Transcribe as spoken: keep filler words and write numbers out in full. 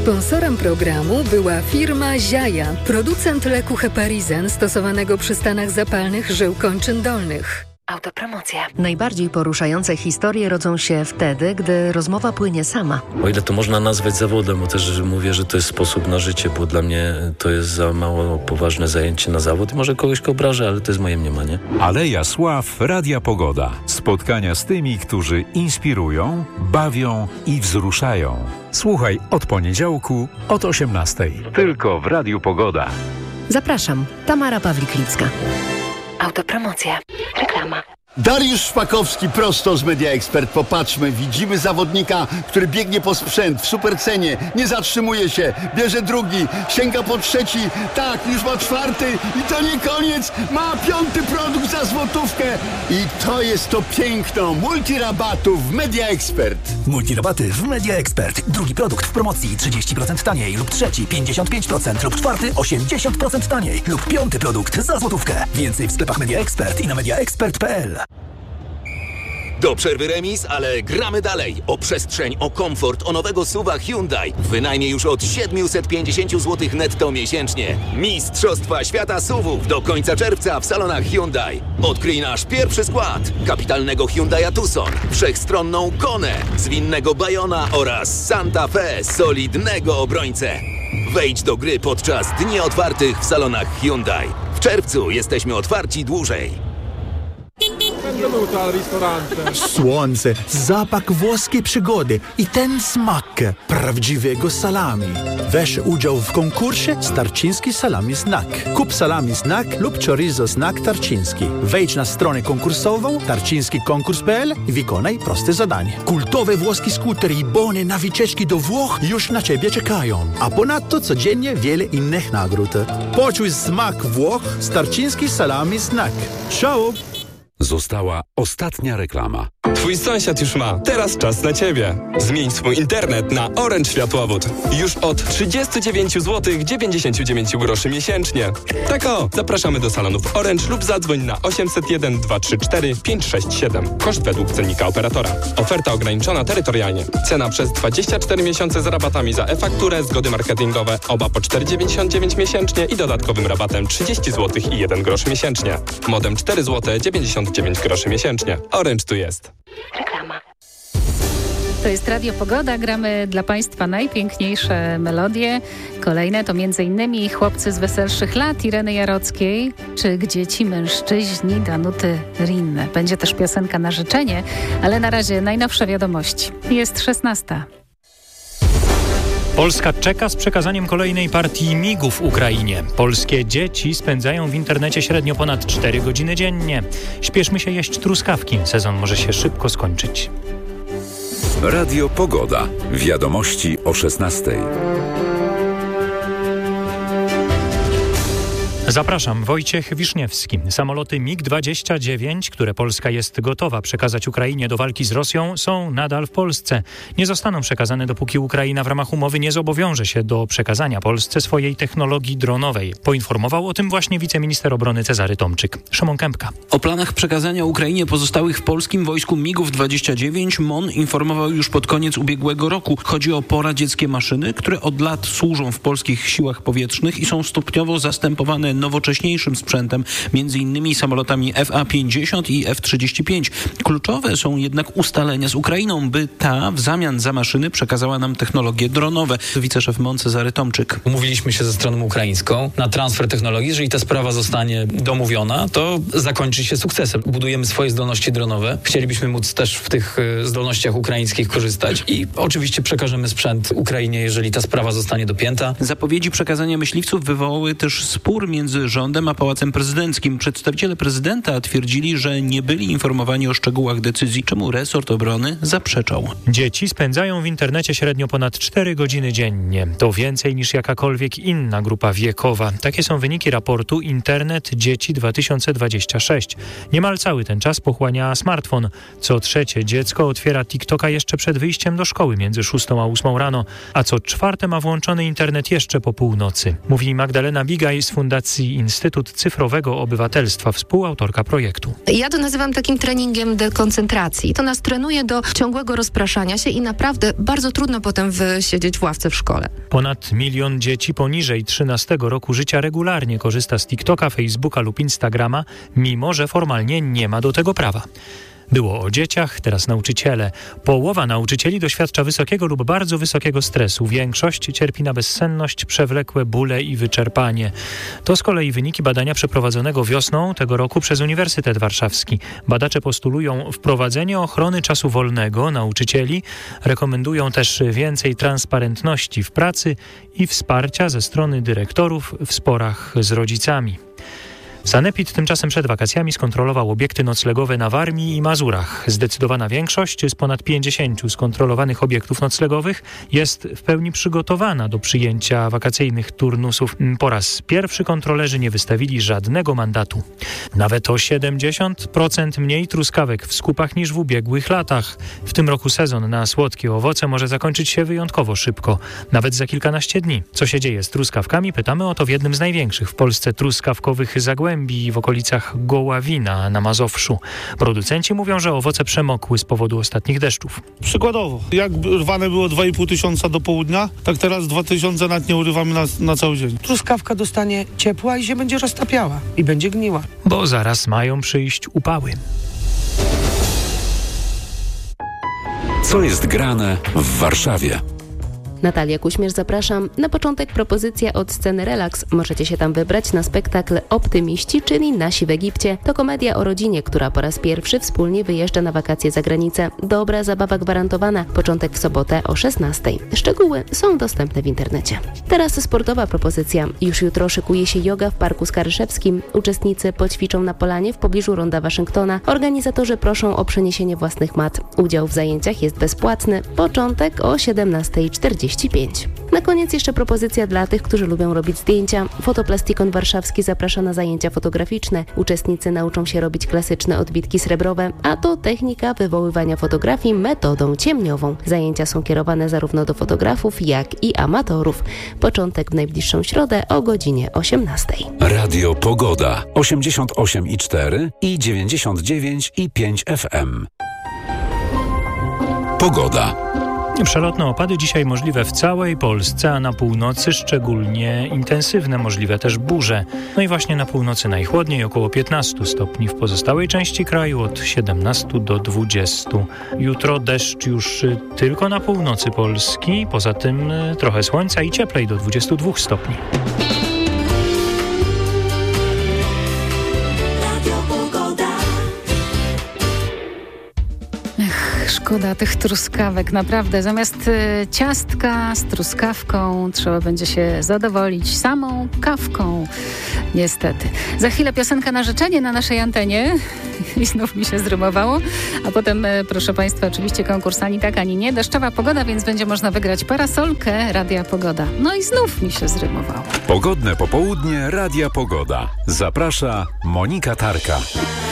Sponsorem programu była firma Ziaja, producent leku Heparizen stosowanego przy stanach zapalnych żył kończyn dolnych. Autopromocja. Najbardziej poruszające historie rodzą się wtedy, gdy rozmowa płynie sama. O ile to można nazwać zawodem, bo też mówię, że to jest sposób na życie, bo dla mnie to jest za mało poważne zajęcie na zawód i może kogoś obrażę, ale to jest moje mniemanie. Aleja Sław, Radia Pogoda. Spotkania z tymi, którzy inspirują, bawią i wzruszają. Słuchaj od poniedziałku od osiemnastej. Tylko w Radiu Pogoda. Zapraszam, Tamara Pawliklicka. Autopromocja. Reklama. Dariusz Szpakowski prosto z Media Expert. Popatrzmy, widzimy zawodnika, który biegnie po sprzęt w supercenie, nie zatrzymuje się, bierze drugi, sięga po trzeci, tak, już ma czwarty i to nie koniec, ma piąty produkt za złotówkę i to jest to piękno multirabatów w Media Expert. Multirabaty w Media Expert. Drugi produkt w promocji trzydzieści procent taniej lub trzeci pięćdziesiąt pięć procent lub czwarty osiemdziesiąt procent taniej lub piąty produkt za złotówkę. Więcej w sklepach Media Expert i na mediaexpert kropka p l. Do przerwy remis, ale gramy dalej. O przestrzeń, o komfort, o nowego suwa Hyundai. Wynajmie już od siedemset pięćdziesiąt złotych netto miesięcznie. Mistrzostwa Świata suwów do końca czerwca w salonach Hyundai. Odkryj nasz pierwszy skład. Kapitalnego Hyundai'a Tucson, wszechstronną Konę, zwinnego Bayona oraz Santa Fe, solidnego obrońcę. Wejdź do gry podczas dni otwartych w salonach Hyundai. W czerwcu jesteśmy otwarci dłużej. Słońce, zapach włoskiej przygody i ten smak prawdziwego salami. Weź udział w konkursie Tarczyński Salami Znak. Kup salami Znak lub chorizo Znak Tarczyński. Wejdź na stronę konkursową tarczyński konkurs kropka p l i wykonaj proste zadanie. Kultowe włoskie skutery i bony na wycieczki do Włoch już na Ciebie czekają. A ponadto codziennie wiele innych nagród. Poczuj smak Włoch z Tarczyński Salami Znak. Ciao! Została ostatnia reklama. Twój sąsiad już ma. Teraz czas na Ciebie. Zmień swój internet na Orange Światłowód. Już od trzydzieści dziewięć złotych dziewięćdziesiąt dziewięć groszy miesięcznie. Tak o, zapraszamy do salonów Orange lub zadzwoń na osiemset jeden dwa trzy cztery pięć sześć siedem. Koszt według cennika operatora. Oferta ograniczona terytorialnie. Cena przez dwadzieścia cztery miesiące z rabatami za e-fakturę, zgody marketingowe, oba po cztery dziewięćdziesiąt dziewięć miesięcznie i dodatkowym rabatem trzydzieści złotych i jeden grosz miesięcznie. Modem cztery złote dziewięćdziesiąt dziewięć groszy miesięcznie. Orange tu jest. Reklama. To jest Radio Pogoda. Gramy dla Państwa najpiękniejsze melodie. Kolejne to m.in. Chłopcy z weselszych lat Ireny Jarockiej, czy Gdzie ci mężczyźni Danuty Rinne. Będzie też piosenka na życzenie, ale na razie najnowsze wiadomości. Jest szesnasta. Polska czeka z przekazaniem kolejnej partii migów Ukrainie. Polskie dzieci spędzają w internecie średnio ponad cztery godziny dziennie. Śpieszmy się jeść truskawki. Sezon może się szybko skończyć. Radio Pogoda. Wiadomości o szesnastej. Zapraszam, Wojciech Wiszniewski. Samoloty mig dwadzieścia dziewięć, które Polska jest gotowa przekazać Ukrainie do walki z Rosją, są nadal w Polsce. Nie zostaną przekazane, dopóki Ukraina w ramach umowy nie zobowiąże się do przekazania Polsce swojej technologii dronowej. Poinformował o tym właśnie wiceminister obrony Cezary Tomczyk. Szymon Kępka. O planach przekazania Ukrainie pozostałych w polskim wojsku migów dwadzieścia dziewięć M O N informował już pod koniec ubiegłego roku. Chodzi o poradzieckie maszyny, które od lat służą w polskich siłach powietrznych i są stopniowo zastępowane nowocześniejszym sprzętem, między innymi samolotami F A pięćdziesiąt i F trzydzieści pięć. Kluczowe są jednak ustalenia z Ukrainą, by ta w zamian za maszyny przekazała nam technologie dronowe. Wiceszef M O N Cezary Tomczyk. Umówiliśmy się ze stroną ukraińską na transfer technologii. Jeżeli ta sprawa zostanie domówiona, to zakończy się sukcesem. Budujemy swoje zdolności dronowe. Chcielibyśmy móc też w tych zdolnościach ukraińskich korzystać i oczywiście przekażemy sprzęt Ukrainie, jeżeli ta sprawa zostanie dopięta. Zapowiedzi przekazania myśliwców wywołały też spór między rządem a Pałacem Prezydenckim. Przedstawiciele prezydenta twierdzili, że nie byli informowani o szczegółach decyzji, czemu resort obrony zaprzeczał. Dzieci spędzają w internecie średnio ponad cztery godziny dziennie. To więcej niż jakakolwiek inna grupa wiekowa. Takie są wyniki raportu Internet Dzieci dwa tysiące dwadzieścia sześć. Niemal cały ten czas pochłania smartfon. Co trzecie dziecko otwiera TikToka jeszcze przed wyjściem do szkoły między szóstą a ósmą rano, a co czwarte ma włączony internet jeszcze po północy. Mówi Magdalena Bigaj z Fundacji Fundacji Instytut Cyfrowego Obywatelstwa, współautorka projektu. Ja to nazywam takim treningiem dekoncentracji. To nas trenuje do ciągłego rozpraszania się i naprawdę bardzo trudno potem wysiedzieć w ławce w szkole. Ponad milion dzieci poniżej trzynastego roku życia regularnie korzysta z TikToka, Facebooka lub Instagrama, mimo że formalnie nie ma do tego prawa. Było o dzieciach, teraz nauczyciele. Połowa nauczycieli doświadcza wysokiego lub bardzo wysokiego stresu. Większość cierpi na bezsenność, przewlekłe bóle i wyczerpanie. To z kolei wyniki badania przeprowadzonego wiosną tego roku przez Uniwersytet Warszawski. Badacze postulują wprowadzenie ochrony czasu wolnego nauczycieli. Rekomendują też więcej transparentności w pracy i wsparcia ze strony dyrektorów w sporach z rodzicami. Sanepid tymczasem przed wakacjami skontrolował obiekty noclegowe na Warmii i Mazurach. Zdecydowana większość z ponad pięćdziesięciu skontrolowanych obiektów noclegowych jest w pełni przygotowana do przyjęcia wakacyjnych turnusów. Po raz pierwszy kontrolerzy nie wystawili żadnego mandatu. Nawet o siedemdziesiąt procent mniej truskawek w skupach niż w ubiegłych latach. W tym roku sezon na słodkie owoce może zakończyć się wyjątkowo szybko, nawet za kilkanaście dni. Co się dzieje z truskawkami? Pytamy o to w jednym z największych w Polsce truskawkowych zagłębi w okolicach Goławina na Mazowszu. Producenci mówią, że owoce przemokły z powodu ostatnich deszczów. Przykładowo, jak rwane było dwa i pół tysiąca do południa, tak teraz dwa tysiące nawet nie urywamy na, na cały dzień. Truskawka dostanie ciepła i się będzie roztapiała i będzie gniła. Bo zaraz mają przyjść upały. Co jest grane w Warszawie? Natalia Kuśmierz, zapraszam. Na początek propozycja od sceny Relax. Możecie się tam wybrać na spektakl Optymiści, czyli Nasi w Egipcie. To komedia o rodzinie, która po raz pierwszy wspólnie wyjeżdża na wakacje za granicę. Dobra zabawa gwarantowana. Początek w sobotę o szesnastej. Szczegóły są dostępne w internecie. Teraz sportowa propozycja. Już jutro szykuje się joga w Parku Skaryszewskim. Uczestnicy poćwiczą na polanie w pobliżu Ronda Waszyngtona. Organizatorzy proszą o przeniesienie własnych mat. Udział w zajęciach jest bezpłatny. Początek o siedemnasta czterdzieści pięć. Na koniec jeszcze propozycja dla tych, którzy lubią robić zdjęcia. Fotoplastikon Warszawski zaprasza na zajęcia fotograficzne. Uczestnicy nauczą się robić klasyczne odbitki srebrowe, a to technika wywoływania fotografii metodą ciemniową. Zajęcia są kierowane zarówno do fotografów, jak i amatorów. Początek w najbliższą środę o godzinie osiemnastej. Radio Pogoda osiemdziesiąt osiem i cztery i dziewięćdziesiąt dziewięć i pięć F M. Pogoda. Przelotne opady dzisiaj możliwe w całej Polsce, a na północy szczególnie intensywne, możliwe też burze. No i właśnie na północy najchłodniej, około piętnaście stopni, w pozostałej części kraju od siedemnaście do dwudziestu. Jutro deszcz już tylko na północy Polski, poza tym trochę słońca i cieplej do dwudziestu dwóch stopni. Szkoda tych truskawek, naprawdę. Zamiast y, ciastka z truskawką trzeba będzie się zadowolić samą kawką. Niestety. Za chwilę piosenka na życzenie na naszej antenie. I znów mi się zrymowało. A potem, y, proszę Państwa, oczywiście konkurs ani tak, ani nie. Deszczowa pogoda, więc będzie można wygrać parasolkę Radia Pogoda. No i znów mi się zrymowało. Pogodne popołudnie Radia Pogoda. Zaprasza Monika Tarka.